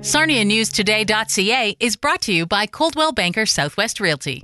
SarniaNewsToday.ca is brought to you by Coldwell Banker Southwest Realty.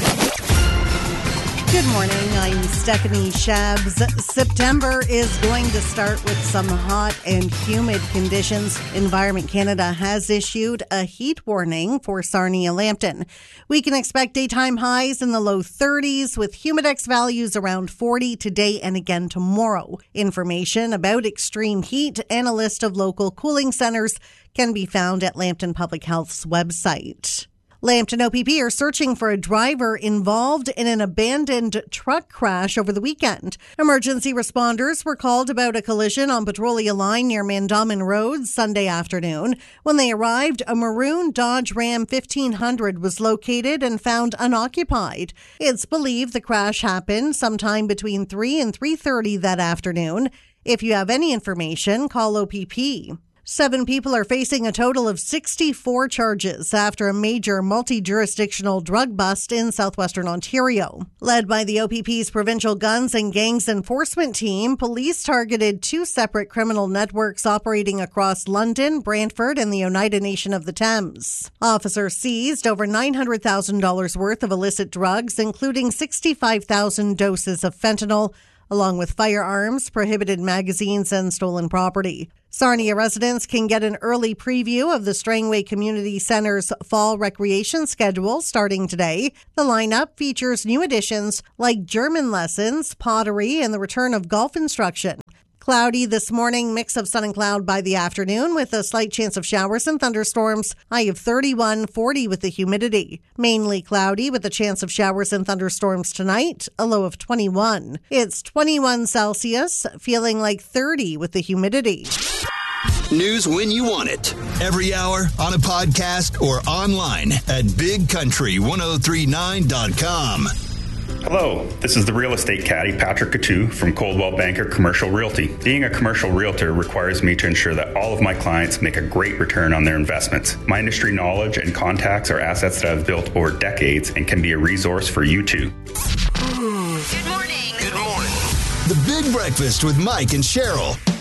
Good morning, I'm Stephanie Shabs. September is going to start with some hot and humid conditions. Environment Canada has issued a heat warning for Sarnia-Lambton. We can expect daytime highs in the low 30s with humidex values around 40 today and again tomorrow. Information about extreme heat and a list of local cooling centers can be found at Lambton Public Health's website. Lambton OPP are searching for a driver involved in an abandoned truck crash over the weekend. Emergency responders were called about a collision on Petrolia Line near Mandamin Road Sunday afternoon. When they arrived, a maroon Dodge Ram 1500 was located and found unoccupied. It's believed the crash happened sometime between 3 and 3:30 that afternoon. If you have any information, call OPP. 7 people are facing a total of 64 charges after a major multi-jurisdictional drug bust in southwestern Ontario. Led by the OPP's Provincial Guns and Gangs Enforcement Team, police targeted 2 separate criminal networks operating across London, Brantford, and the Oneida Nation of the Thames. Officers seized over $900,000 worth of illicit drugs, including 65,000 doses of fentanyl, along with firearms, prohibited magazines, and stolen property. Sarnia residents can get an early preview of the Strangway Community Center's fall recreation schedule starting today. The lineup features new additions like German lessons, pottery, and the return of golf instruction. Cloudy this morning, mix of sun and cloud by the afternoon with a slight chance of showers and thunderstorms. High of 31, 40 with the humidity. Mainly cloudy with a chance of showers and thunderstorms tonight. A low of 21. It's 21 Celsius, feeling like 30 with the humidity. News when you want it. Every hour on a podcast or online at bigcountry1039.com. Hello, this is the real estate caddy, Patrick Coutu from Coldwell Banker Commercial Realty. Being a commercial realtor requires me to ensure that all of my clients make a great return on their investments. My industry knowledge and contacts are assets that I've built over decades and can be a resource for you too. Good morning. Good morning. The Big Breakfast with Mike and Cheryl.